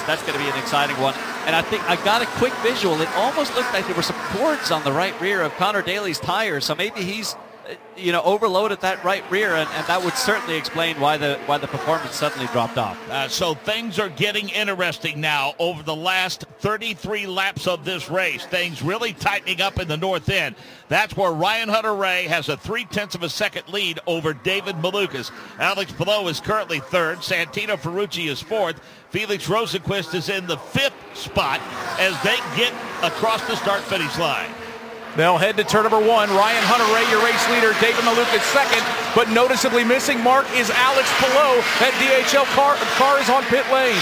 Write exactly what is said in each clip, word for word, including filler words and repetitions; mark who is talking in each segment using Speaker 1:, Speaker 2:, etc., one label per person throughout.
Speaker 1: that's going to be an exciting one. And I think I got a quick visual. It almost looked like there were some cords on the right rear of Connor Daly's tires. So maybe he's, you know, overloaded that right rear, and, and that would certainly explain why the why the performance suddenly dropped off.
Speaker 2: Uh, so things are getting interesting now over the last thirty-three laps of this race. Things really tightening up in the north end. That's where Ryan Hunter-Reay has a three-tenths of a second lead over David Malukas. Alex Palou is currently third. Santino Ferrucci is fourth. Felix Rosenqvist is in the fifth spot as they get across the start-finish line.
Speaker 3: They'll head to turn number one. Ryan Hunter-Reay, your race leader. David Malukas second, but noticeably missing mark is Alex Palou. That D H L car, car is on pit lane.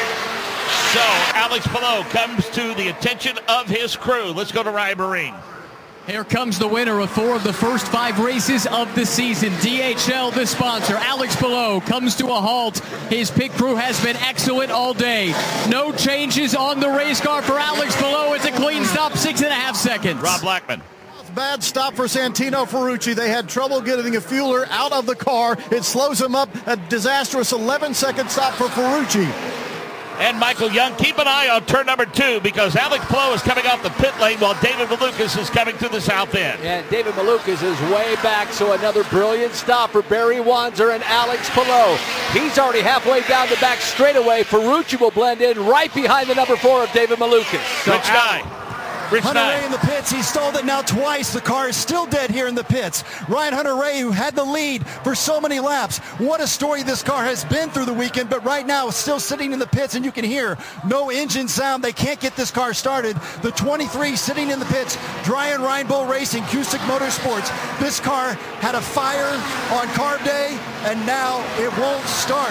Speaker 2: So Alex Palou comes to the attention of his crew. Let's go to Ryan Marine.
Speaker 4: Here comes the winner of four of the first five races of the season. D H L, the sponsor. Alex Palou comes to a halt. His pit crew has been excellent all day. No changes on the race car for Alex Palou. It's a clean stop, six and a half seconds.
Speaker 2: Rob Blackman.
Speaker 5: Bad stop for Santino Ferrucci. They had trouble getting a fueler out of the car. It slows him up. A disastrous eleven second stop for Ferrucci.
Speaker 2: And Michael Young, keep an eye on turn number two because Alex Palou is coming off the pit lane while David Malukas is coming to the south end.
Speaker 6: And David Malukas is way back, so another brilliant stop for Barry Wanzer and Alex Palou. He's already halfway down the back straightaway. Ferrucci will blend in right behind the number four of David Malukas.
Speaker 2: So Rich Nye. Rich
Speaker 5: Hunter-Reay in the pits. He stalled it now twice. The car is still dead here in the pits. Ryan Hunter-Reay, who had the lead for so many laps. What a story this car has been through the weekend, but right now it's still sitting in the pits, and you can hear no engine sound. They can't get this car started. The twenty-three sitting in the pits, Brian Reinbold Racing, Cusick Motorsports. This car had a fire on carb day, and now it won't start.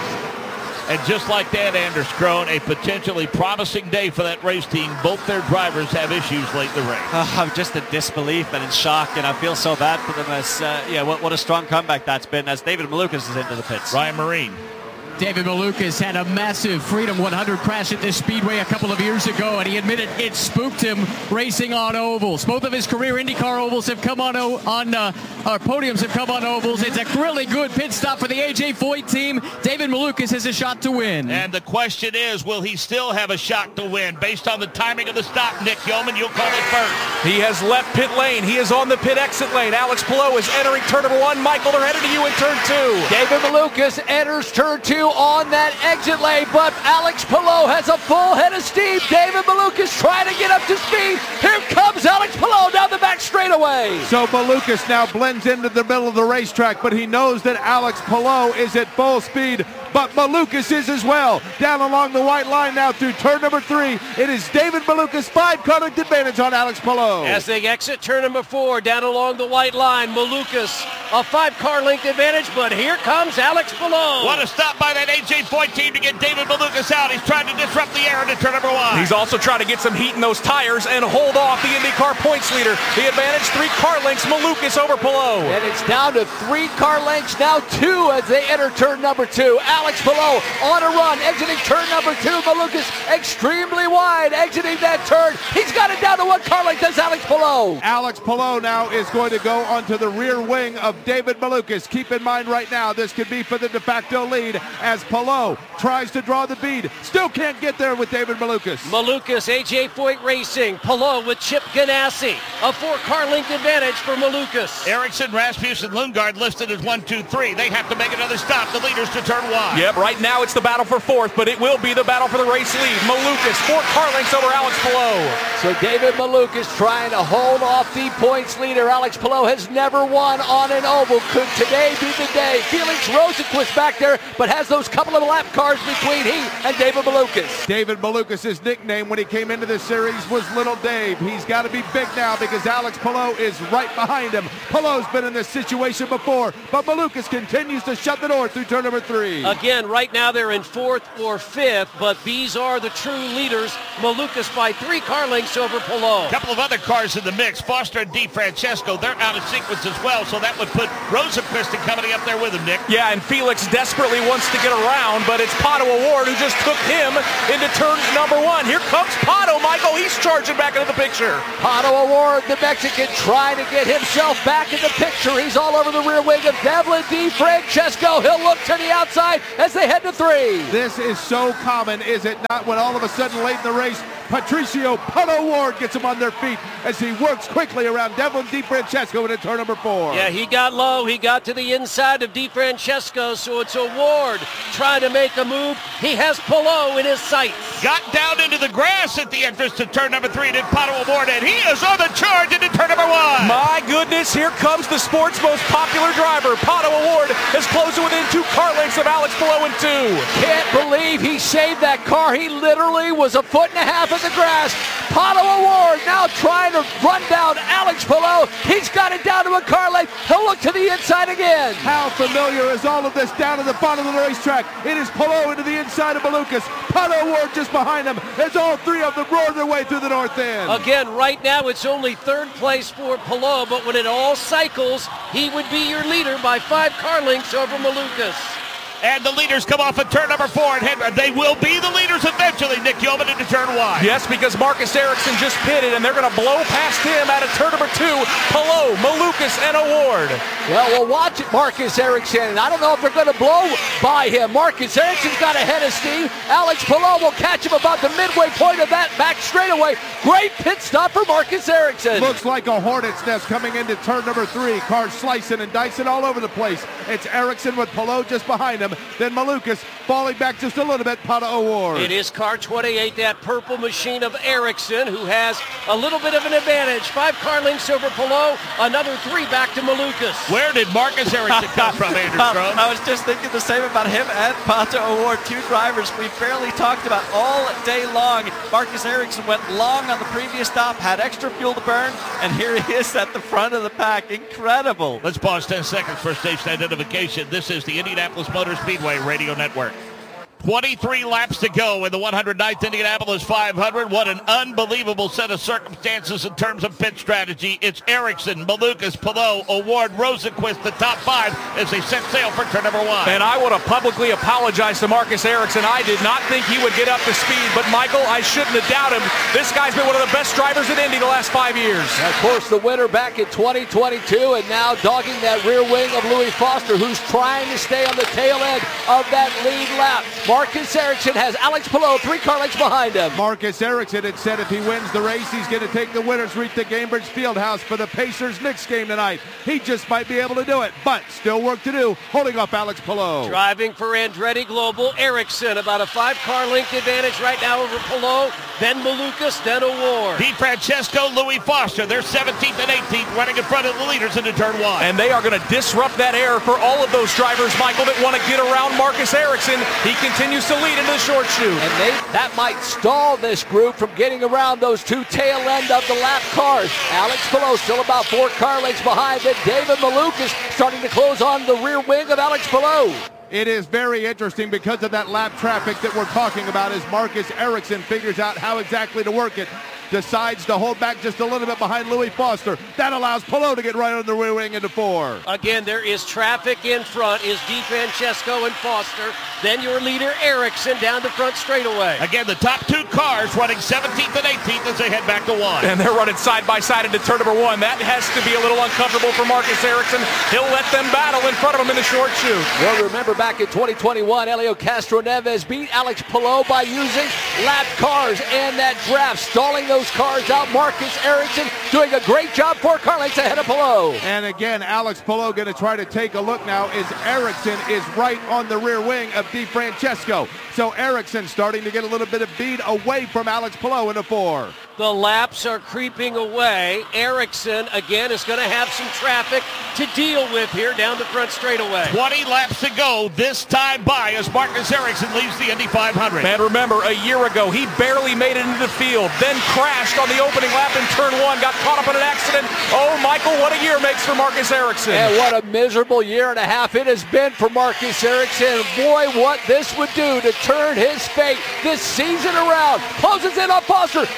Speaker 2: And just like that, Anders Krone, a potentially promising day for that race team. Both their drivers have issues late in the race.
Speaker 1: Uh, I'm just in disbelief and in shock, and I feel so bad for them as, uh, yeah, what, what a strong comeback that's been as David Malukas is into the pits.
Speaker 2: Ryan Marine.
Speaker 4: David Malukas had a massive Freedom one hundred crash at this speedway a couple of years ago, and he admitted it spooked him racing on ovals. Both of his career IndyCar ovals have come on, on uh, or podiums have come on ovals. It's a really good pit stop for the A J Foyt team. David Malukas has a shot to win.
Speaker 2: And the question is, will he still have a shot to win? Based on the timing of the stop, Nick Yeoman, you'll call it first.
Speaker 3: He has left pit lane. He is on the pit exit lane. Alex Palou is entering turn number one. Michael, they're headed to you in turn two.
Speaker 6: David Malukas enters turn two on that exit lane, but Alex Palou has a full head of steam. David Malukas trying to get up to speed. Here comes Alex Palou down the back straightaway.
Speaker 7: So Malukas now blends into the middle of the racetrack, but he knows that Alex Palou is at full speed. But Malukas is as well. Down along the white line now through turn number three. It is David Malukas, five car length advantage on Alex Palou.
Speaker 8: As they exit turn number four, down along the white line, Malukas, a five car length advantage, but here comes Alex Palou.
Speaker 2: What a stop by that A J Foyt team to get David Malukas out. He's trying to disrupt the air into turn number one.
Speaker 3: He's also trying to get some heat in those tires and hold off the IndyCar points leader. The advantage, three car lengths, Malukas over Palou.
Speaker 6: And it's down to three car lengths, now two as they enter turn number two. Alex Palou on a run, exiting turn number two. Malukas extremely wide, exiting that turn. He's got it down to one car length. Does Alex Palou.
Speaker 7: Alex Palou now is going to go onto the rear wing of David Malukas. Keep in mind right now, this could be for the de facto lead as Palou tries to draw the bead. Still can't get there with David Malukas.
Speaker 8: Malukas, A J Foyt Racing, Palou with Chip Ganassi. A four-car length advantage for Malukas.
Speaker 2: Ericsson, Rasmussen, Lundgaard listed as one, two, three. They have to make another stop. The leaders to turn one.
Speaker 3: Yep, right now it's the battle for fourth, but it will be the battle for the race lead. Malukas, four car lengths over Alex Palou.
Speaker 6: So David Malukas trying to hold off the points leader. Alex Palou has never won on an oval. Could today be the day? Felix Rosenqvist back there, but has those couple of lap cars between he and David Malukas.
Speaker 7: David Malukas' nickname when he came into this series was Little Dave. He's got to be big now because Alex Palou is right behind him. Palou's been in this situation before, but Malukas continues to shut the door through turn number three.
Speaker 8: Again, right now they're in fourth or fifth, but these are the true leaders. Malukas by three car lengths over Palou.
Speaker 2: A couple of other cars in the mix. Foster and DeFrancesco, they're out of sequence as well, so that would put Rosenqvist coming up there with him, Nick.
Speaker 3: Yeah, and Felix desperately wants to get around, but it's Pato O'Ward who just took him into turn number one. Here comes Pato, Michael. He's charging back into the picture.
Speaker 6: Pato O'Ward, the Mexican trying to get himself back in the picture. He's all over the rear wing of Devlin DeFrancesco. He'll look to the outside as they head to three.
Speaker 7: This is so common, is it not, when all of a sudden late in the race, Patricio Pato O'Ward gets him on their feet as he works quickly around Devlin DeFrancesco into turn number four.
Speaker 8: Yeah, he got low. He got to the inside of DeFrancesco, so it's O'Ward trying to make a move. He has Palou in his sights.
Speaker 2: Got down into the grass at the entrance to turn number three, did Pato O'Ward, and he is on the charge into turn number one.
Speaker 3: My goodness, here comes the sport's most popular driver. Pato O'Ward is closing within two car lengths of Alex Palou in two.
Speaker 6: Can't believe he saved that car. He literally was a foot and a half in the grass. Pato O'Ward now trying to run down Alex Palou. He's got it down to a car length. He'll look to the inside again.
Speaker 7: How familiar is all of this down at the bottom of the racetrack? It is Palou into the inside of Malukas. Pato O'Ward just behind him as all three of them roar their way through the north end.
Speaker 8: Again, right now it's only third place for Palou, but when it all cycles, he would be your leader by five car lengths over Malukas.
Speaker 2: And the leaders come off at turn number four, and head, they will be the leaders eventually. Nick Yeoman into turn one.
Speaker 3: Yes, because Marcus Ericsson just pitted, and they're going to blow past him out of turn number two. Palou, Malukas, and O'Ward.
Speaker 6: Well, we'll watch it, Marcus Ericsson, and I don't know if they're going to blow by him. Marcus Ericsson's got a head of steam. Alex Palou will catch him about the midway point of that back straightaway. Great pit stop for Marcus Ericsson.
Speaker 7: Looks like a hornet's nest coming into turn number three. Cars slicing and dicing all over the place. It's Ericsson with Palou just behind him. Then Malukas falling back just a little bit. Pato O'Ward.
Speaker 8: It is car twenty-eight, that purple machine of Ericsson, who has a little bit of an advantage. Five car lengths over Palou, another three back to Malukas.
Speaker 2: Where did Marcus Ericsson come from, Andrew Strome?
Speaker 1: I was just thinking the same about him and Pato O'Ward, two drivers we barely talked about all day long. Marcus Ericsson went long on the previous stop, had extra fuel to burn, and here he is at the front of the pack. Incredible.
Speaker 2: Let's pause ten seconds for station identification. This is the Indianapolis Motor Speedway Radio Network. twenty-three laps to go in the one hundred ninth Indianapolis five hundred. What an unbelievable set of circumstances in terms of pit strategy. It's Ericsson, Malukas, Palou, O'Ward, Rosenquist, the top five as they set sail for turn number one.
Speaker 3: And I want to publicly apologize to Marcus Ericsson. I did not think he would get up to speed, but Michael, I shouldn't have doubted him. This guy's been one of the best drivers in Indy the last five years.
Speaker 6: And of course, the winner back in twenty twenty-two, and now dogging that rear wing of Louis Foster, who's trying to stay on the tail end of that lead lap. Marcus Ericsson has Alex Palou three car lengths behind him.
Speaker 7: Marcus Ericsson had said if he wins the race, he's going to take the winners route to Gainbridge Fieldhouse for the Pacers Knicks game tonight. He just might be able to do it, but still work to do, holding off Alex Palou.
Speaker 8: Driving for Andretti Global, Ericsson, about a five car length advantage right now over Palou, then Malukas, then O'Ward.
Speaker 2: DeFrancesco, Louis Foster, they're seventeenth and eighteenth, running in front of the leaders into turn one.
Speaker 3: And they are going to disrupt that air for all of those drivers, Michael, that want to get around Marcus Ericsson. He continues to lead into the short chute.
Speaker 6: And they, that might stall this group from getting around those two tail end of the lap cars. Alex Palou still about four car lengths behind, then David Malukas starting to close on the rear wing of Alex Palou.
Speaker 7: It is very interesting because of that lap traffic that we're talking about as Marcus Ericsson figures out how exactly to work it. Decides to hold back just a little bit behind Louis Foster. That allows Palou to get right on the rear wing into four.
Speaker 8: Again, there is traffic in front, is DeFrancesco and Foster. Then your leader, Ericsson, down the front straightaway.
Speaker 2: Again, the top two cars running seventeenth and eighteenth as they head back to one.
Speaker 3: And they're running side by side into turn number one. That has to be a little uncomfortable for Marcus Ericsson. He'll let them battle in front of him in the short chute.
Speaker 6: Well, remember back in twenty twenty-one, Helio Castroneves beat Alex Palou by using lap cars and that draft, stalling those cars out. Marcus Ericsson doing a great job, four car lengths ahead of Palou.
Speaker 7: And again, Alex Palou going to try to take a look now as Ericsson is right on the rear wing of DeFrancesco. So Ericsson starting to get a little bit of bead away from Alex Palou into four.
Speaker 8: The laps are creeping away. Ericsson, again, is going to have some traffic to deal with here down the front straightaway.
Speaker 2: twenty laps to go, this time by as Marcus Ericsson leaves the Indy five hundred.
Speaker 3: Man, remember, a year ago, he barely made it into the field, then crashed on the opening lap in turn one, got caught up in an accident. Oh, Michael, what a year makes for Marcus Ericsson.
Speaker 6: And what a miserable year and a half it has been for Marcus Ericsson. Boy, what this would do to turn his fate this season around. Closes in on Foster. Foster looks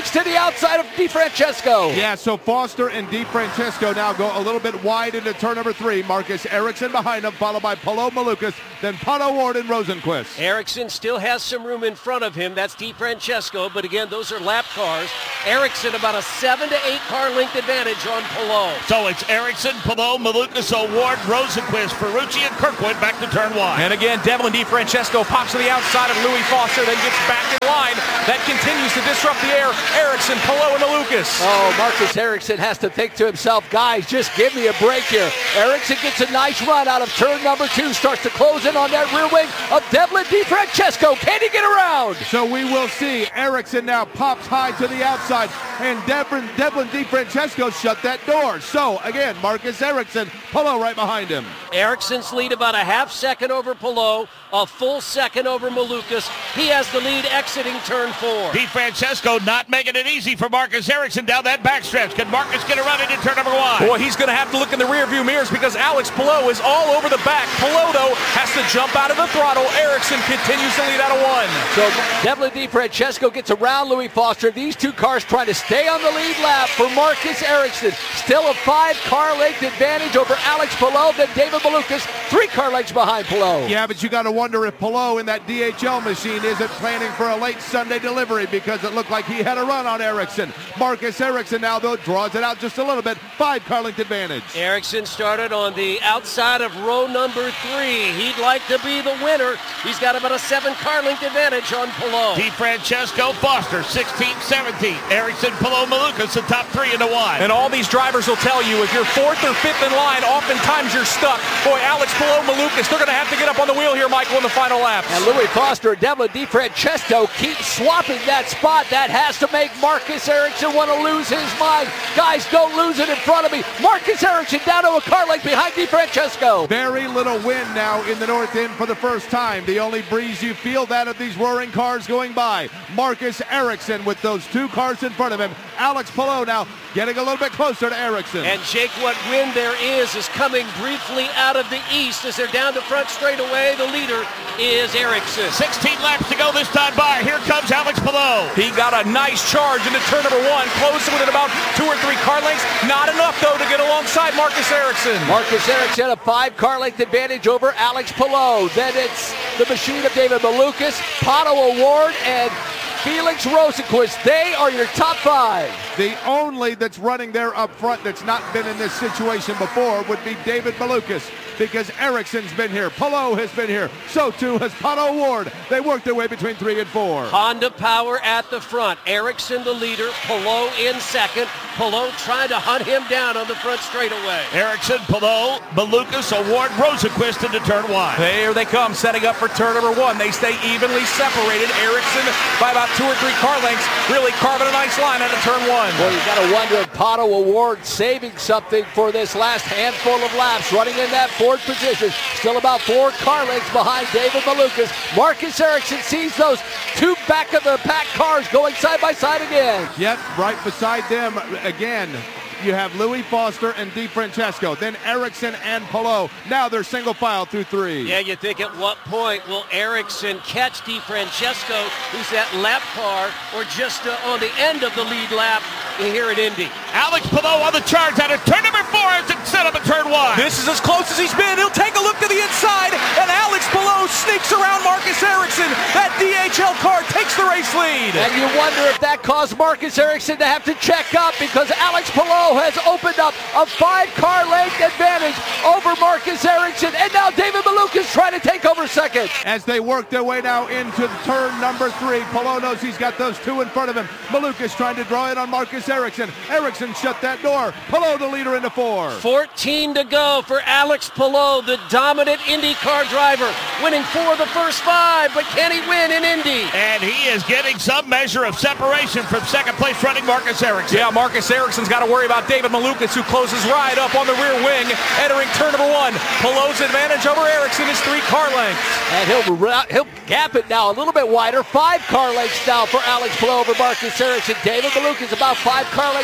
Speaker 6: looks to the outside of DeFrancesco.
Speaker 7: Yeah, so Foster and DeFrancesco now go a little bit wide into turn number three. Marcus Ericsson behind them, followed by Palou Malukas, then Pato Ward and Rosenquist.
Speaker 8: Ericsson still has some room in front of him. That's DeFrancesco, but again, those are lap cars. Ericsson about a seven to eight car length advantage on Palou.
Speaker 2: So it's Ericsson, Palou, Malukas, O'Ward, Rosenquist, Ferrucci, and Kirkwood back to turn one.
Speaker 3: And again, Devlin DeFrancesco pops to the outside of Louis Foster, then gets back in line. That continues to disrupt the air. Ericsson, Palou, and Malukas.
Speaker 6: Oh, Marcus Ericsson has to think to himself, guys, just give me a break here. Ericsson gets a nice run out of turn number two, starts to close in on that rear wing of Devlin DeFrancesco. Can he get around?
Speaker 7: So we will see. Ericsson now pops high to the outside, and Devlin, Devlin DeFrancesco shut that door. So again, Marcus Ericsson, Palou right behind him.
Speaker 8: Ericsson's lead about a half second over Palou, a full second over Malukas. He has the lead exiting turn four.
Speaker 2: DeFrancesco not making it easy for Marcus Ericsson down that backstretch. Can Marcus get around into turn number one?
Speaker 3: Boy, he's going to have to look in the rearview mirrors because Alex Palou is all over the back. Palou, though, has to jump out of the throttle. Ericsson continues to lead out of one.
Speaker 6: So Devlin DeFrancesco gets around Louis Foster. These two cars trying to stay on the lead lap for Marcus Ericsson. Still a five-car length advantage over Alex Palou, then David Malukas, three car lengths behind Palou.
Speaker 7: Yeah, but you got to wonder if Palou in that D H L machine isn't planning for a late Sunday delivery because it looked like he had a run on Ericsson. Marcus Ericsson now, though, draws it out just a little bit. Five car length advantage.
Speaker 8: Ericsson started on the outside of row number three. He'd like to be the winner. He's got about a seven car length advantage on Palou.
Speaker 2: DeFrancesco, Foster, sixteen, seventeen. Ericsson, Palou, Malukas, the top three into one.
Speaker 3: And all these drivers will tell you, if you're fourth or fifth in line, oftentimes you're stuck. Boy, Alex Palou, Malukas, they're going to have to get up on the wheel here, Michael, in the final laps.
Speaker 6: And Louis Foster and Devlin DeFrancesco keep swapping that spot. That has to make Marcus Ericsson want to lose his mind. Guys, don't lose it in front of me. Marcus Ericsson down to a car length behind DeFrancesco.
Speaker 7: Very little wind now in the north end for the first time. The only breeze you feel, that of these roaring cars going by. Marcus Ericsson with those two cars in front of him. Alex Palou now getting a little bit closer to Ericsson.
Speaker 8: And Jake, what wind there is is coming briefly out of the east as they're down the front straightaway. The leader is Ericsson.
Speaker 2: sixteen laps to go this time by. Here comes Alex Palou.
Speaker 3: He got a nice charge into turn number one, closing within about two or three car lengths. Not enough, though, to get alongside Marcus Ericsson.
Speaker 6: Marcus Ericsson, a five car length advantage over Alex Palou. Then it's the machine of David Malukas, Pato O'Ward, and Felix Rosenquist. They are your top five.
Speaker 7: The only that's running there up front that's not been in this situation before would be David Malukas, because Ericsson's been here, Palou has been here, so too has Pato O'Ward. They work their way between three and four.
Speaker 8: Honda Power at the front. Ericsson the leader, Palou in second. Palou trying to hunt him down on the front straightaway.
Speaker 2: Ericsson, Palou, Malukas, O'Ward, Rosenquist into turn one.
Speaker 3: There they come, setting up for turn number one. They stay evenly separated. Ericsson by about two or three car lengths, really carving a nice line out of turn one.
Speaker 6: Well, you got to wonder if Pato O'Ward saving something for this last handful of laps, running in that fourth position. Still about four car lengths behind David Malukas. Marcus Ericsson sees those two back of the pack cars going side by side again.
Speaker 7: Yep, right beside them again. You have Louis Foster and DeFrancesco, then Ericsson and Palou. Now they're single file through three.
Speaker 8: Yeah, you think at what point will Ericsson catch DeFrancesco, who's that lap car, or just uh, on the end of the lead lap here at Indy?
Speaker 2: Alex Palou on the charge out of turn number four as it set up at turn one.
Speaker 3: This is as close as he's been. He'll take a look to the inside, and Alex Palou sneaks around Marcus Ericsson. That D H L car takes the race lead.
Speaker 6: And you wonder if that caused Marcus Ericsson to have to check up, because Alex Palou has opened up a five-car length advantage over Marcus Ericsson, and now David Malukas trying to take over second.
Speaker 7: As they work their way now into turn number three, Palou knows he's got those two in front of him. Malukas trying to draw in on Marcus Ericsson. Ericsson shut that door. Palou the leader into four.
Speaker 8: fourteen to go for Alex Palou, the dominant IndyCar driver, winning four of the first five, but can he win in Indy?
Speaker 2: And he is getting some measure of separation from second place running Marcus Ericsson.
Speaker 3: Yeah, Marcus Ericsson's got to worry about David Malukas, who closes right up on the rear wing, entering turn number one. Palou's advantage over Ericsson is three car lengths.
Speaker 6: And he'll, he'll gap it now a little bit wider. Five car lengths now for Alex Palou over Marcus Ericsson. David Malukas about five car lengths back.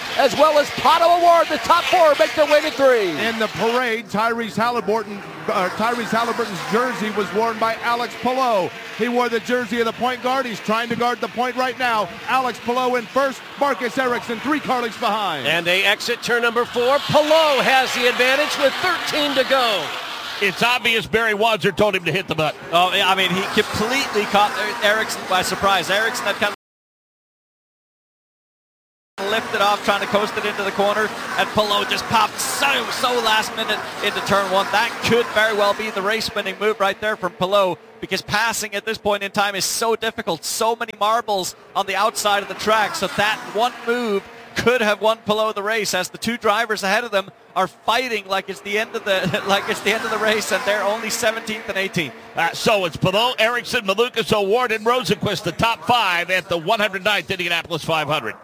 Speaker 6: as well as Pato O'Ward. The top four make their way to three.
Speaker 7: In the parade, Tyrese Halliburton, uh, Tyrese Halliburton's jersey was worn by Alex Palou. He wore the jersey of the point guard. He's trying to guard the point right now. Alex Palou in first, Marcus Ericsson three car lengths behind.
Speaker 8: And they exit turn number four. Palou has the advantage with thirteen to go.
Speaker 2: It's obvious Barry Wadzer told him to hit the button.
Speaker 1: Oh, I mean, he completely caught Ericsson by surprise. Ericsson had kind of lifted off, trying to coast it into the corner, and Palou just popped so, so last minute into turn one. That could very well be the race-winning move right there from Palou, because passing at this point in time is so difficult. So many marbles on the outside of the track, so that one move could have won Palou the race, as the two drivers ahead of them are fighting like it's the end of the like it's the end of the race, and they're only seventeenth and eighteenth.
Speaker 2: Uh, so it's Palou, Ericsson, Malukas, O'Ward, and Rosenquist, the top five at the one hundred ninth Indianapolis five hundred.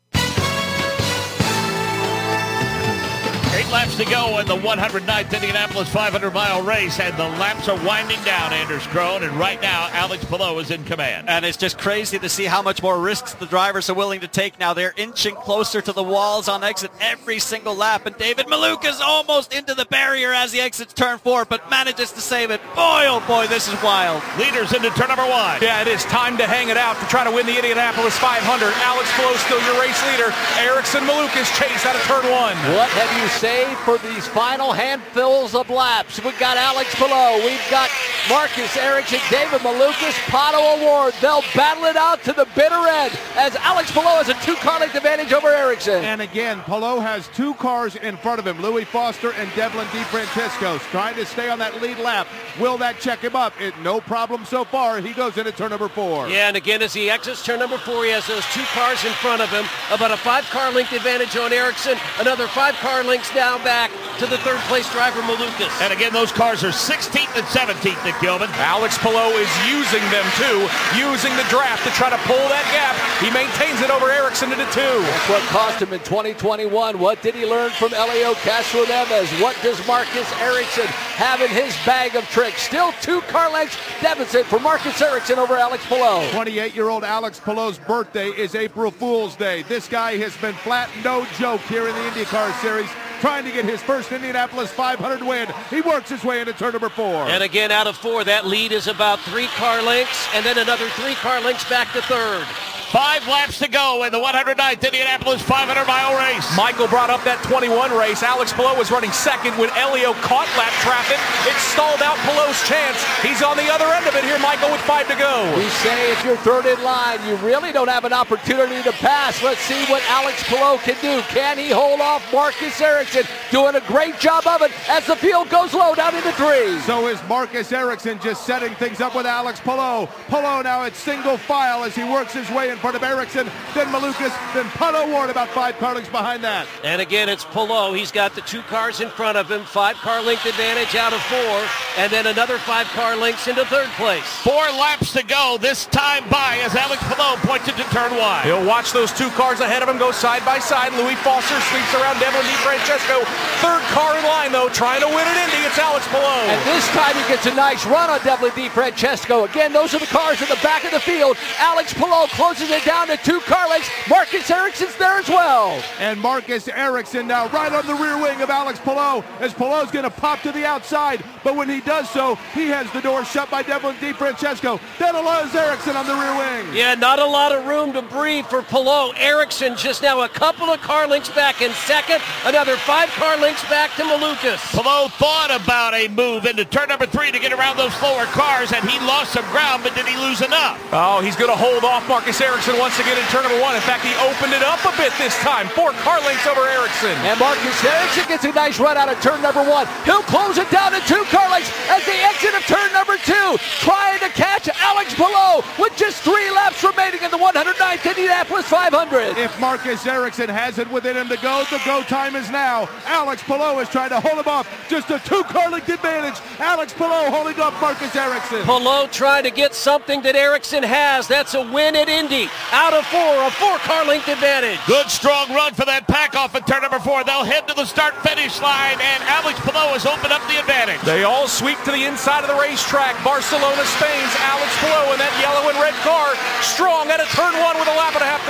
Speaker 2: Eight laps to go in the one hundred ninth Indianapolis five hundred mile race, and the laps are winding down, Anders Krohn, and right now Alex Palou is in command.
Speaker 1: And it's just crazy to see how much more risks the drivers are willing to take now. They're inching closer to the walls on exit every single lap, and David Malukas almost into the barrier as he exits turn four, but manages to save it. Boy, oh boy, this is wild.
Speaker 2: Leaders into turn number one.
Speaker 3: Yeah, it is time to hang it out to try to win the Indianapolis five hundred. Alex Palou still your race leader. Ericsson, Malukas chase out of turn one.
Speaker 6: What have you saved for these final handfuls of laps? We've got Alex Palou, we've got Marcus Ericsson, David Malukas, Pato O'Ward. They'll battle it out to the bitter end as Alex Palou has a two-car length advantage over Ericsson.
Speaker 7: And again, Palou has two cars in front of him, Louis Foster and Devlin DeFrancesco, trying to stay on that lead lap. Will that check him up? It, no problem so far. He goes into turn number four.
Speaker 8: Yeah, and again, as he exits turn number four, he has those two cars in front of him. About a five-car length advantage on Ericsson. Another five-car lengths down back to the third-place driver, Malukas.
Speaker 2: And again, those cars are sixteenth and seventeenth, Nick Gilman.
Speaker 3: Alex Palou is using them, too, using the draft to try to pull that gap. He maintains it over Ericsson into two.
Speaker 6: That's what cost him in twenty twenty-one. What did he learn from Elio Castro Neves? What does Marcus Ericsson have in his bag of tricks? Still two car lengths deficit for Marcus Ericsson over Alex Palou.
Speaker 7: twenty-eight-year-old Alex Palou's birthday is April Fool's Day. This guy has been flat no joke here in the IndyCar Series, trying to get his first Indianapolis five hundred win. He works his way into turn number four.
Speaker 8: And again, out of four, that lead is about three car lengths, and then another three car lengths back to third.
Speaker 2: Five laps to go in the one hundred ninth Indianapolis five hundred mile race.
Speaker 3: Michael brought up that twenty-one race. Alex Palou was running second when Elio caught lap traffic. It stalled out Palou's chance. He's on the other end of it here, Michael, with five to go.
Speaker 6: We say if you're third in line, you really don't have an opportunity to pass. Let's see what Alex Palou can do. Can he hold off Marcus Ericsson? Doing a great job of it as the field goes low down into three.
Speaker 7: So is Marcus Ericsson just setting things up with Alex Palou. Palou now at single file as he works his way in front of Ericsson, then Malukas, then Pato O'Ward about five car lengths behind that.
Speaker 8: And again, it's Palou. He's got the two cars in front of him, five car length advantage out of four, and then another five car lengths into third place.
Speaker 2: Four laps to go, this time by as Alex Palou points into turn one.
Speaker 3: He'll watch those two cars ahead of him go side by side. Louis Foster sweeps around Devlin DeFrancesco. Third car in line, though, trying to win it Indy. It's Alex Palou.
Speaker 6: And this time he gets a nice run on Devlin DeFrancesco. Again, those are the cars in the back of the field. Alex Palou closes it down to two car lengths. Marcus Ericsson's there as well.
Speaker 7: And Marcus Ericsson now right on the rear wing of Alex Palou, as Palou's going to pop to the outside. But when he does so, he has the door shut by Devlin DeFrancesco. Then allows Ericsson on the rear wing.
Speaker 8: Yeah, not a lot of room to breathe for Palou. Ericsson just now a couple of car lengths back in second. Another five car lengths back to Malukas.
Speaker 2: Palou thought about a move into turn number three to get around those slower cars, and he lost some ground, but did he lose enough?
Speaker 3: Oh, he's going to hold off Marcus Ericsson once again in turn number one. In fact, he opened it up a bit this time. Four car lengths over Ericsson.
Speaker 6: And Marcus Ericsson gets a nice run out of turn number one. He'll close it down to two car lengths as they exit of turn number two, trying to catch Alex Palou with just three laps remaining in the one hundred ninth Indianapolis five hundred.
Speaker 7: If Marcus Ericsson has it within him to go, the go time is now. Alex Palou is trying to hold him off. Just a two car length advantage. Alex Palou holding off Marcus Ericsson.
Speaker 8: Palou trying to get something that Ericsson has. That's a win at Indy. Out of four, a four car length advantage.
Speaker 2: Good strong run for that pack off at turn number four. They'll head to the start finish line, and Alex Palou has opened up the advantage.
Speaker 3: They all sweep to the inside of the racetrack. Barcelona, Spain's Alex Palou in that yellow and red car. Strong out of turn one with a lap and a half to go.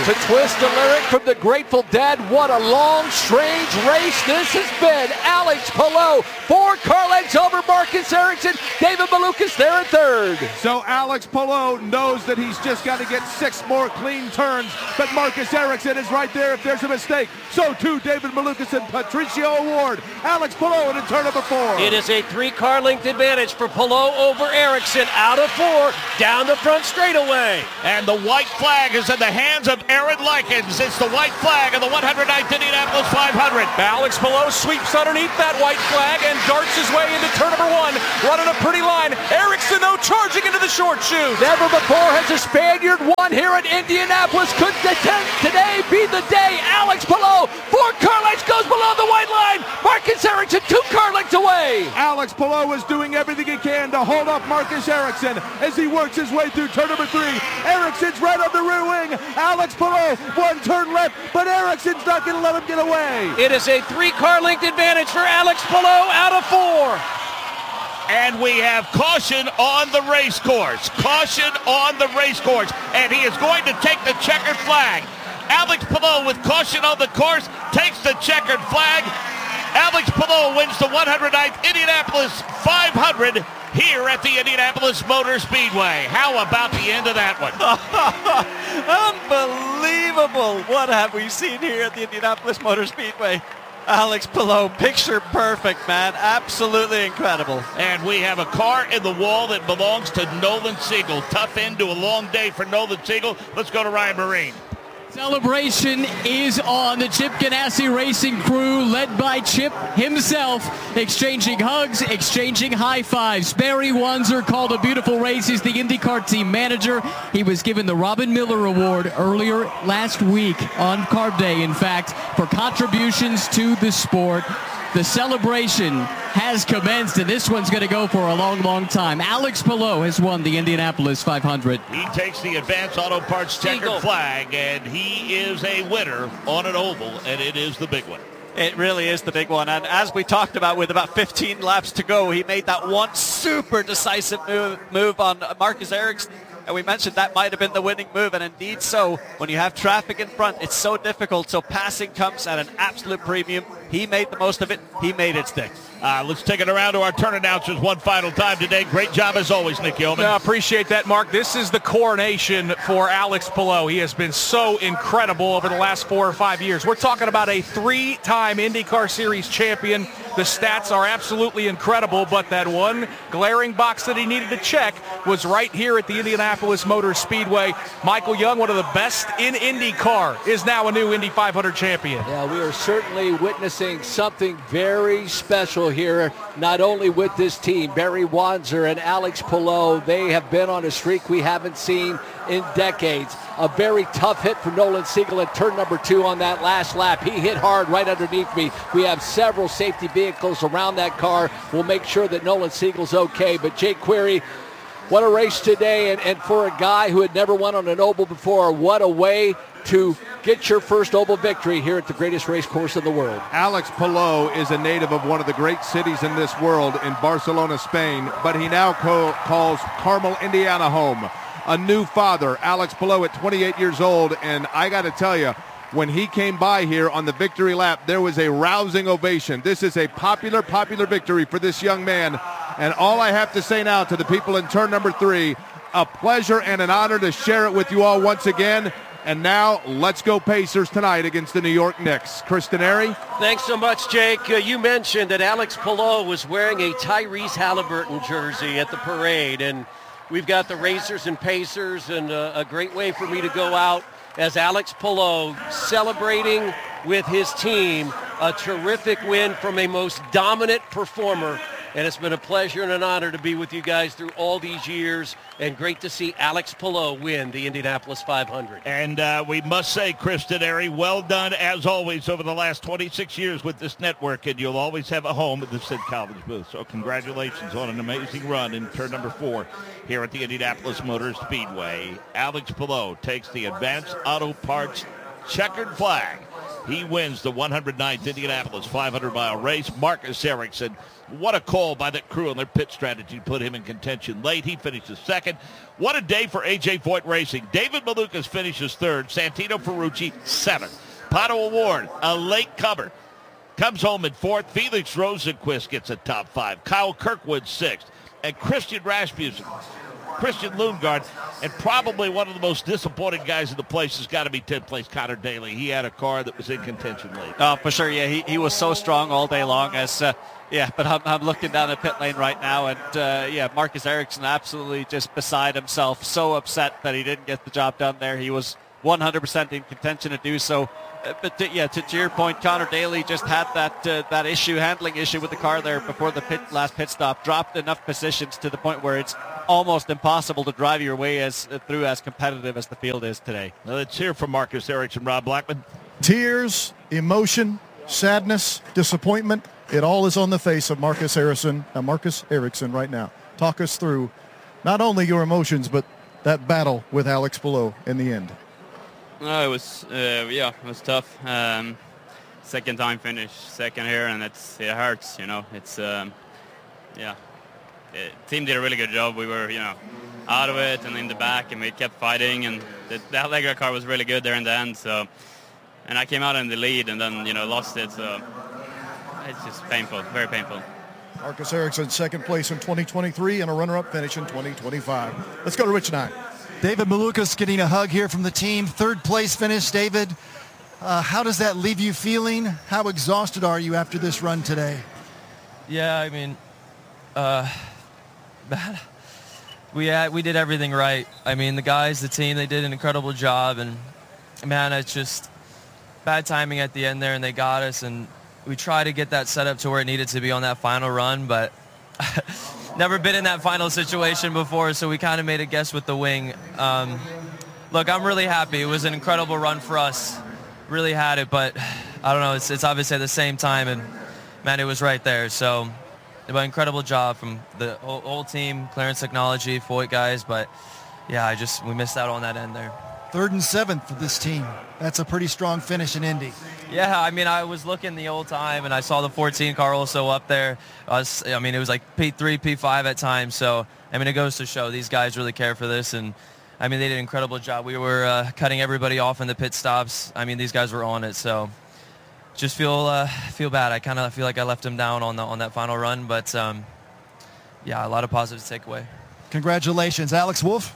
Speaker 6: To twist a lyric from the Grateful Dead, what a long, strange race this has been. Alex Palou, four car lengths over Marcus Ericsson. David Malukas there in third.
Speaker 7: So Alex Palou knows that he's just got to get six more clean turns, but Marcus Ericsson is right there if there's a mistake. So too David Malukas and Patricio O'Ward. Alex Palou in turn number four.
Speaker 8: It is a three-car length advantage for Palou over Ericsson. Out of four, down the front straightaway.
Speaker 2: And the white flag is in the hands of Aaron Likens. It's the white flag of the one hundred ninth Indianapolis five hundred.
Speaker 3: Alex Palou sweeps underneath that white flag and darts his way into turn number one, running a pretty line. Ericsson, though, charging into the short chute.
Speaker 6: Never before has a Spaniard won here at Indianapolis. Could today be the day? Alex Palou, four car lengths, goes below the white line. Marcus Ericsson, two car lengths away.
Speaker 7: Alex Palou is doing everything he can to hold up Marcus Ericsson as he works his way through turn number three. Ericsson's right on the rear wing. Alex Palou, one turn left, but Ericsson's not going to let him get away.
Speaker 8: It is a three-car length advantage for Alex Palou out of four.
Speaker 2: And we have caution on the race course. Caution on the race course. And he is going to take the checkered flag. Alex Palou with caution on the course takes the checkered flag. Alex Palou wins the one hundred ninth Indianapolis five hundred here at the Indianapolis Motor Speedway. How about the end of that one?
Speaker 1: Unbelievable. What have we seen here at the Indianapolis Motor Speedway? Alex Palou, picture perfect, man. Absolutely incredible.
Speaker 2: And we have a car in the wall that belongs to Nolan Siegel. Tough end to a long day for Nolan Siegel. Let's go to Ryan Marine.
Speaker 4: Celebration is on. The Chip Ganassi Racing crew, led by Chip himself, exchanging hugs, exchanging high fives. Barry Wanzer called a beautiful race. He's the IndyCar team manager. He was given the Robin Miller Award earlier last week on Carb Day, in fact, for contributions to the sport. The celebration has commenced, and this one's going to go for a long, long time. Alex Palou has won the Indianapolis five hundred.
Speaker 2: He takes the Advanced Auto Parts checkered flag, and he is a winner on an oval, and it is the big one.
Speaker 1: It really is the big one. And as we talked about, with about fifteen laps to go, he made that one super decisive move, move on Marcus Ericsson. And we mentioned that might have been the winning move, and indeed so. When you have traffic in front, it's so difficult. So passing comes at an absolute premium. He made the most of it. He made it stick.
Speaker 2: Uh, let's take it around to our turn announcers one final time today. Great job as always, Nick Yeoman.
Speaker 3: I appreciate that, Mark. This is the coronation for Alex Palou. He has been so incredible over the last four or five years. We're talking about a three-time IndyCar Series champion. The stats are absolutely incredible, but that one glaring box that he needed to check was right here at the Indianapolis Motor Speedway. Michael Young, one of the best in IndyCar, is now a new Indy five hundred champion.
Speaker 6: Yeah, we are certainly witnessing something very special here, not only with this team, Barry Wanzer and Alex Palou. They have been on a streak we haven't seen in decades. A very tough hit for Nolan Siegel at turn number two on that last lap. He hit hard right underneath me. We have several safety vehicles around that car. We'll make sure that Nolan Siegel's okay. But Jake Query, what a race today. And, and for a guy who had never won on an oval before, what a way to get your first oval victory here at the greatest race course in the world.
Speaker 7: Alex Palou is a native of one of the great cities in this world, in Barcelona, Spain, but he now co- calls Carmel, Indiana home. A new father, Alex Palou, at twenty-eight years old, and I got to tell you, when he came by here on the victory lap, there was a rousing ovation. This is a popular, popular victory for this young man, and all I have to say now to the people in turn number three, a pleasure and an honor to share it with you all once again. And now, let's go Pacers tonight against the New York Knicks. Chris Denari.
Speaker 8: Thanks so much, Jake. Uh, you mentioned that Alex Palou was wearing a Tyrese Halliburton jersey at the parade, and we've got the Racers and Pacers, and uh, a great way for me to go out as Alex Palou celebrating with his team a terrific win from a most dominant performer. And it's been a pleasure and an honor to be with you guys through all these years, and great to see Alex Palou win the Indianapolis five hundred.
Speaker 2: And uh, we must say, Chris Denari, well done as always over the last twenty-six years with this network, and you'll always have a home at the Sid College booth. So congratulations on an amazing run in turn number four here at the Indianapolis Motor Speedway. Alex Palou takes the Advanced Auto Parts checkered flag He wins the one hundred ninth Indianapolis five hundred mile race. Marcus Ericsson, what a call by that crew on their pit strategy to put him in contention late. He finishes second. What a day for A J Foyt Racing. David Malukas finishes third. Santino Ferrucci, seventh. Pato O'Ward, a late comer, comes home in fourth. Felix Rosenquist gets a top five. Kyle Kirkwood, sixth. And Christian Rasmussen, Christian Lundgaard, and probably one of the most disappointing guys in the place has got to be tenth place Connor Daly. He had a car that was in contention late.
Speaker 1: Oh, for sure, yeah. He, he was so strong all day long. As uh, yeah, but I'm, I'm looking down the pit lane right now, and uh, yeah, Marcus Ericsson absolutely just beside himself, so upset that he didn't get the job done there. He was one hundred percent in contention to do so. Uh, but to, yeah, to, to your point, Connor Daly just had that uh, that issue, handling issue with the car there before the pit, last pit stop. Dropped enough positions to the point where it's almost impossible to drive your way as uh, through as competitive as the field is today.
Speaker 2: Now let's hear from Marcus Ericsson. Rob Blackman.
Speaker 5: Tears, emotion, sadness, disappointment. It all is on the face of Marcus Ericsson, uh, Marcus Ericsson right now. Talk us through not only your emotions, but that battle with Alex Palou in the end.
Speaker 9: No, it was uh, yeah, it was tough. Um, second time finish, second here, and it's it hurts. You know, it's um, yeah. The team did a really good job. We were you know out of it and in the back, and we kept fighting. And the, the Allegra car was really good there in the end. So, and I came out in the lead, and then you know lost it. So it's just painful, very painful.
Speaker 5: Marcus Ericsson, second place in twenty twenty-three and a runner-up finish in twenty twenty-five. Let's go to Rich Nye. David Malukas getting a hug here from the team. Third place finish. David, uh, how does that leave you feeling? How exhausted are you after this run today?
Speaker 10: Yeah, I mean, uh, bad. We had, we did everything right. I mean, the guys, the team, they did an incredible job. And, man, it's just bad timing at the end there, and they got us. And we tried to get that set up to where it needed to be on that final run, but never been in that final situation before, so we kind of made a guess with the wing. Um, look, I'm really happy. It was an incredible run for us. Really had it, but I don't know. It's, it's obviously at the same time, and, man, it was right there. So, an incredible job from the whole, whole team, Clarence Technology, Foyt guys, but, yeah, I just we missed out on that end there. Third and seventh for this team. That's a pretty strong finish in Indy. Yeah, I mean, I was looking the old time, and I saw the fourteen car also up there. I, was, I mean, it was like P three, P five at times. So, I mean, it goes to show these guys really care for this. And, I mean, they did an incredible job. We were uh, cutting everybody off in the pit stops. I mean, these guys were on it. So, just feel uh, feel bad. I kind of feel like I left them down on the on that final run. But, um, yeah, a lot of positives to take away. Congratulations. Alex Wolf?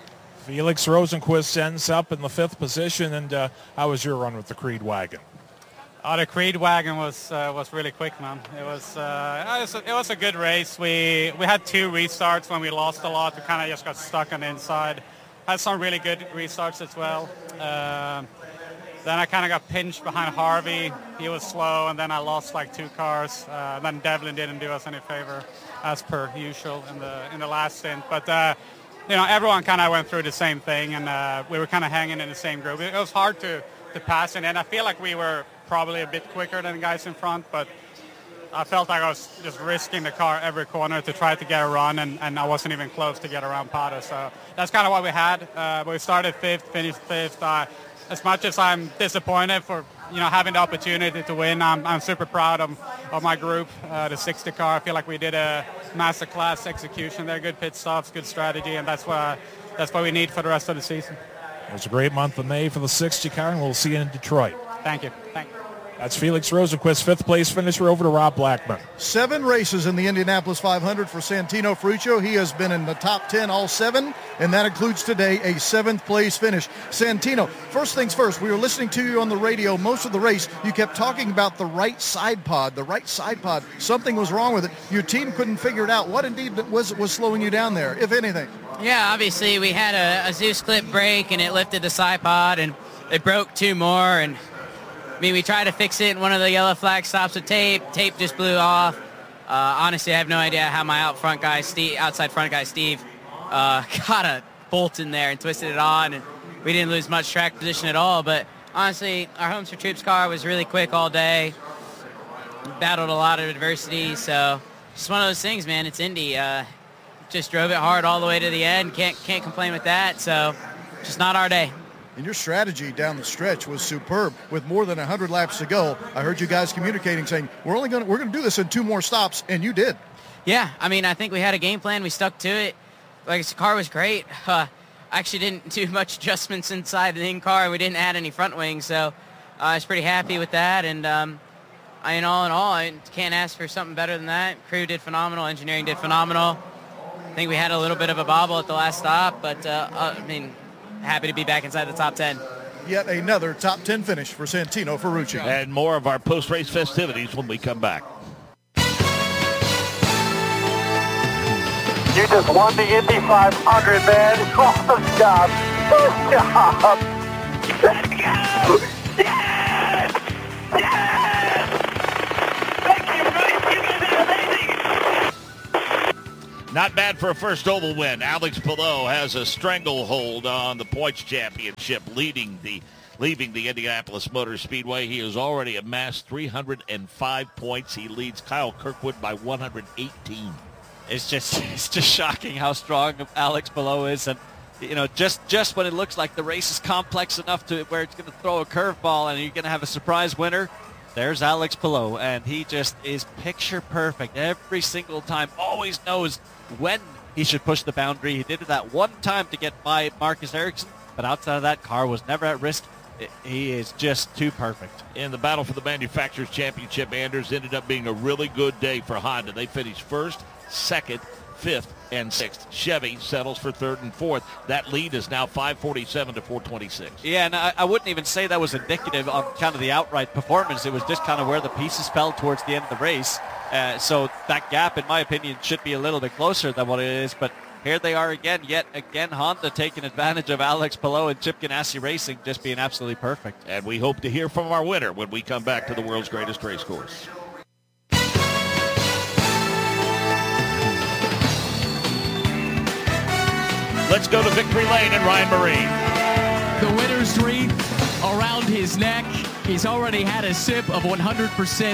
Speaker 3: Felix Rosenquist ends up in the fifth position. And uh, how was your run with the Creed wagon?
Speaker 11: Oh, the Creed wagon was uh, was really quick, man. It was uh, it was a, it was a good race. We we had two restarts when we lost a lot. We kind of just got stuck on the inside. Had some really good restarts as well. Uh, then I kind of got pinched behind Harvey. He was slow, and then I lost like two cars. Uh, then Devlin didn't do us any favor, as per usual in the in the last stint. But uh, you know, everyone kind of went through the same thing, and uh, we were kind of hanging in the same group. It was hard to to pass, and I feel like we were probably a bit quicker than the guys in front, but I felt like I was just risking the car every corner to try to get a run, and, and I wasn't even close to get around Pato. So that's kind of what we had. Uh, we started fifth, finished fifth. Uh, as much as I'm disappointed for you know having the opportunity to win, I'm, I'm super proud of, of my group, uh, the sixty car. I feel like we did a masterclass execution there, good pit stops, good strategy, and that's what that's what we need for the rest of the season.
Speaker 3: It was a great month of May for the sixty car, and we'll see you in Detroit.
Speaker 11: Thank you. Thank you.
Speaker 3: That's Felix Rosenquist, fifth place finisher. Over to Rob Blackman.
Speaker 5: Seven races in the Indianapolis five hundred for Santino Ferruccio. He has been in the top ten all seven, and that includes today a seventh place finish. Santino, first things first, we were listening to you on the radio most of the race. You kept talking about the right side pod, the right side pod. Something was wrong with it. Your team couldn't figure it out. What indeed was, was slowing you down there, if anything?
Speaker 12: Yeah, obviously we had a, a Zeus clip break, and it lifted the side pod, and it broke two more, and I mean, we tried to fix it in one of the yellow flag stops with tape. Tape just blew off. Uh, honestly, I have no idea how my out front guy, Steve, outside front guy, Steve, uh, got a bolt in there and twisted it on, and we didn't lose much track position at all. But honestly, our Homes for Troops car was really quick all day. Battled a lot of adversity, so just one of those things, man. It's Indy. Uh, just drove it hard all the way to the end. Can't can't complain with that. So just not our day.
Speaker 5: and your strategy down the stretch was superb. With more than one hundred laps to go, I heard you guys communicating, saying, we're only going to, we're going to do this in two more stops, and you did.
Speaker 12: Yeah, I mean, I think we had a game plan. We stuck to it. Like, the car was great. Uh, I actually didn't do much adjustments inside the in-car. We didn't add any front wings, so uh, I was pretty happy with that. And um, I mean, all in all, I can't ask for something better than that. Crew did phenomenal. Engineering did phenomenal. I think we had a little bit of a bobble at the last stop, but uh, uh, I mean, happy to be back inside the top ten.
Speaker 5: Yet another top ten finish for Santino Ferrucci.
Speaker 2: And more of our post-race festivities when we come back.
Speaker 13: You just won the Indy five hundred, man. Awesome job. Good job. Let's go. Yes. Yes. Thank you, guys. You guys are amazing.
Speaker 2: Not bad for a first oval win. Alex Palou has a stranglehold on the points championship, leading the leaving the Indianapolis Motor Speedway. He has already amassed three hundred five points. He leads Kyle Kirkwood by one hundred eighteen.
Speaker 1: It's just it's just shocking how strong Alex Palou is, and you know just just when it looks like the race is complex enough to where it's going to throw a curveball and you're going to have a surprise winner, there's Alex Palou, and he just is picture perfect every single time. Always knows when he should push the boundary. He did it that one time to get by Marcus Ericsson, but outside of that, car was never at risk. He is just too perfect.
Speaker 2: In the battle for the Manufacturers Championship, Anders, ended up being a really good day for Honda. They finished first, second, fifth, and sixth. Chevy settles for third and fourth. That lead is now five forty-seven to four twenty-six.
Speaker 1: Yeah, and I, I wouldn't even say that was indicative of kind of the outright performance. It was just kind of where the pieces fell towards the end of the race. Uh, so that gap, in my opinion, should be a little bit closer than what it is. But here they are again, yet again, Honda taking advantage of Alex Palou and Chip Ganassi Racing just being absolutely perfect.
Speaker 2: And we hope to hear from our winner when we come back to the world's greatest race course. Let's go to victory lane and Ryan Marine.
Speaker 4: The winner's wreath around his neck. He's already had a sip of one hundred percent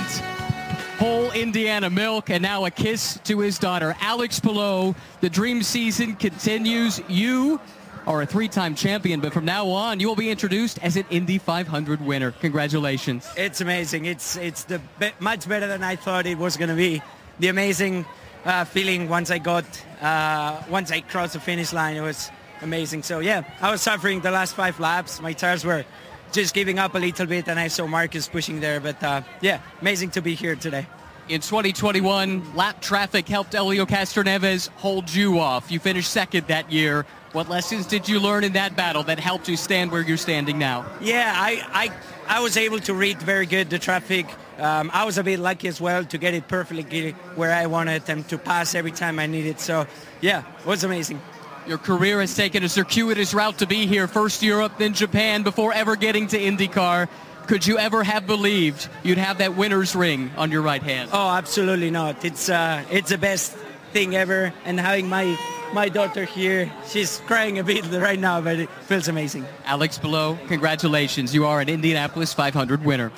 Speaker 4: whole Indiana milk, and now a kiss to his daughter. Alex Palou, the dream season continues. You are a three-time champion, but from now on, you will be introduced as an Indy five hundred winner. Congratulations.
Speaker 14: It's amazing. It's it's the be- much better than I thought it was going to be. The amazing uh, feeling once I got, uh, once I crossed the finish line, it was amazing. So yeah, I was suffering the last five laps. My tires were just giving up a little bit, and I saw Marcus pushing there. But uh, yeah, amazing to be here today.
Speaker 4: In twenty twenty-one, lap traffic helped Helio Castroneves hold you off. You finished second that year. What lessons did you learn in that battle that helped you stand where you're standing now?
Speaker 14: Yeah, I I, I was able to read very good the traffic. Um, I was a bit lucky as well to get it perfectly where I wanted and to pass every time I needed. So yeah, it was amazing.
Speaker 4: Your career has taken a circuitous route to be here. First Europe, then Japan, before ever getting to IndyCar. Could you ever have believed you'd have that winner's ring on your right hand?
Speaker 14: Oh, absolutely not. It's uh, it's the best thing ever. And having my my daughter here, she's crying a bit right now, but it feels amazing.
Speaker 4: Alex Palou, congratulations. You are an Indianapolis five hundred winner.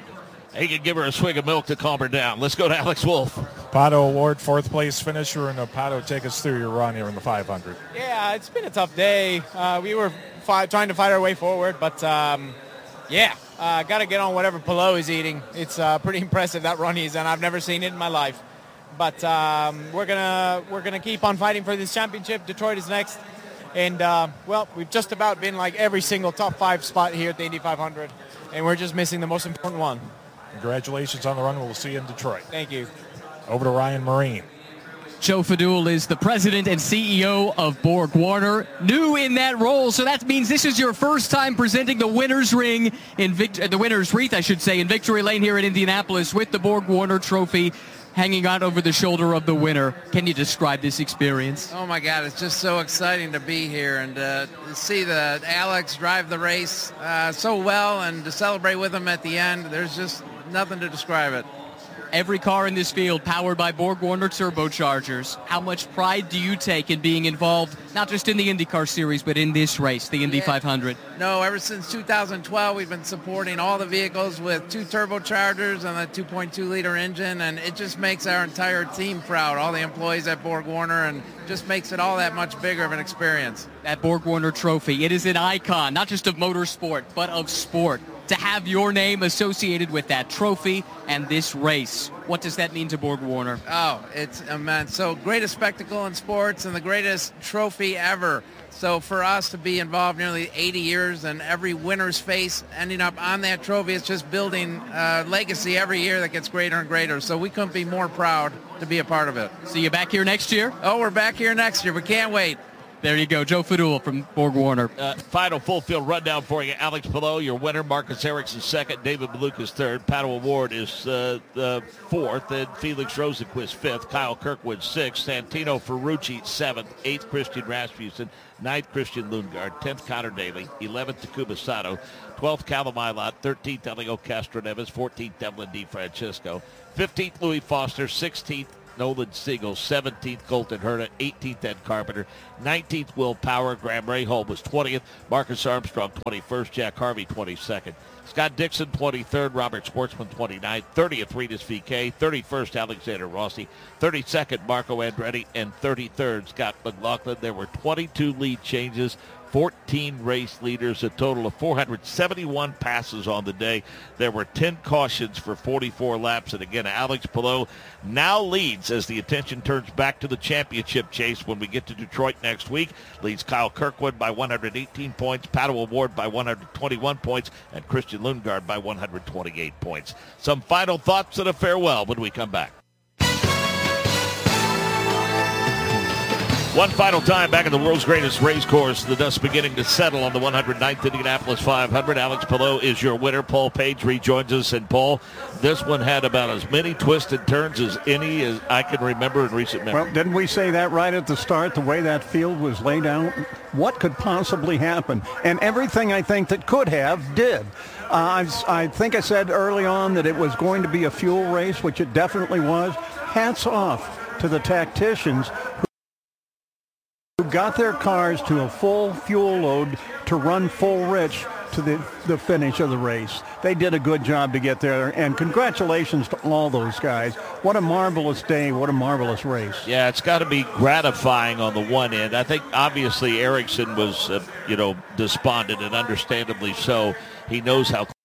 Speaker 2: He can give her a swig of milk to calm her down. Let's go to Alex Wolf.
Speaker 15: Pato Award, fourth place finisher, and Pato, take us through your run here in the five hundred.
Speaker 16: Yeah, it's been a tough day. Uh, we were fi- trying to fight our way forward, but um, yeah, uh, got to get on whatever Palou is eating. It's uh, pretty impressive that run he's done. I've never seen it in my life. But um, we're gonna we're gonna keep on fighting for this championship. Detroit is next, and uh, well, we've just about been like every single top five spot here at the Indy five hundred, and we're just missing the most important one.
Speaker 15: Congratulations on the run. We'll see you in Detroit.
Speaker 16: Thank you.
Speaker 15: Over to Ryan Marine.
Speaker 4: Joe Fadool is the president and C E O of Borg Warner, new in that role, so that means this is your first time presenting the winner's ring in Vic- the winner's wreath, I should say, in Victory Lane here in Indianapolis with the Borg Warner trophy hanging out over the shoulder of the winner. Can you describe this experience?
Speaker 17: Oh my God, it's just so exciting to be here and uh, to see the Alex drive the race uh, so well and to celebrate with him at the end. There's just nothing to describe it.
Speaker 4: Every car in this field powered by BorgWarner turbochargers. How much pride do you take in being involved, not just in the IndyCar Series, but in this race, the Indy
Speaker 17: Yeah.
Speaker 4: five hundred?
Speaker 17: No, ever since two thousand twelve, we've been supporting all the vehicles with two turbochargers and a two point two liter engine, and it just makes our entire team proud, all the employees at BorgWarner, and just makes it all that much bigger of an experience.
Speaker 4: That BorgWarner trophy, it is an icon, not just of motorsport, but of sport. To have your name associated with that trophy and this race, what does that mean to BorgWarner?
Speaker 17: Oh, it's immense. So greatest spectacle in sports and the greatest trophy ever. So for us to be involved nearly eighty years and every winner's face ending up on that trophy, it's just building a legacy every year that gets greater and greater. So we couldn't be more proud to be a part of it.
Speaker 4: See you back here next year?
Speaker 17: Oh, we're back here next year. We can't wait.
Speaker 4: There you go, Joe Fadul from BorgWarner.
Speaker 2: Uh, final full field rundown for you. Alex Palou, your winner. Marcus Ericsson second. David Malukas third. Pato O'Ward is uh, the fourth. And Felix Rosenqvist fifth. Kyle Kirkwood sixth. Santino Ferrucci seventh. eighth Christian Rasmussen. ninth Christian Lundgaard. tenth Connor Daly. eleventh Takuma Sato. twelfth Callum Ilott. thirteenth Elio Castroneves. fourteenth Evelyn DeFrancesco. fifteenth Louis Foster. sixteenth Nolan Siegel, seventeenth Colton Herta, eighteenth Ed Carpenter, nineteenth Will Power, Graham Rahal was twentieth, Marcus Armstrong twenty-first, Jack Harvey twenty-second, Scott Dixon twenty-third, Robert Schwartzman twenty-ninth, thirtieth Ritas V K, thirty-first Alexander Rossi, thirty-second Marco Andretti, and thirty-third Scott McLaughlin. There were twenty-two lead changes, fourteen race leaders, a total of four hundred seventy-one passes on the day. There were ten cautions for forty-four laps. And again, Alex Palou now leads as the attention turns back to the championship chase when we get to Detroit next week. Leads Kyle Kirkwood by one hundred eighteen points, Pato O'Ward by one hundred twenty-one points, and Christian Lundgaard by one hundred twenty-eight points. Some final thoughts and a farewell when we come back. One final time back at the world's greatest race course. The dust beginning to settle on the one hundred ninth Indianapolis five hundred. Alex Palou is your winner. Paul Page rejoins us. And Paul, this one had about as many twists and turns as any as I can remember in recent memory.
Speaker 18: Well, didn't we say that right at the start, the way that field was laid out? What could possibly happen? And everything I think that could have did. Uh, I, I think I said early on that it was going to be a fuel race, which it definitely was. Hats off to the tacticians who who got their cars to a full fuel load to run full rich to the, the finish of the race. They did a good job to get there, and congratulations to all those guys. What a marvelous day. What a marvelous race.
Speaker 2: Yeah, it's got to be gratifying on the one end. I think obviously Ericsson was, uh, you know, despondent, and understandably so. He knows how